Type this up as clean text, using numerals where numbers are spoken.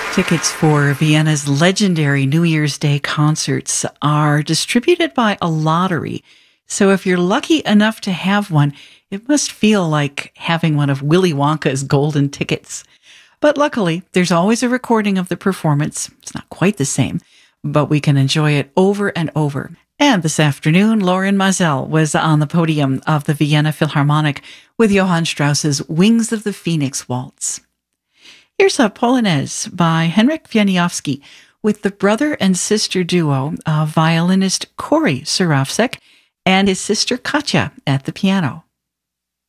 Tickets for Vienna's legendary New Year's Day concerts are distributed by a lottery. So if you're lucky enough to have one, it must feel like having one of Willy Wonka's golden tickets. But luckily, there's always a recording of the performance. It's not quite the same, but we can enjoy it over and over. And this afternoon, Lorin Maazel was on the podium of the Vienna Philharmonic with Johann Strauss's Wings of the Phoenix Waltz. Here's a Polonaise by Henryk Wieniawski with the brother and sister duo of violinist Cory Surowsek and his sister Katja at the piano.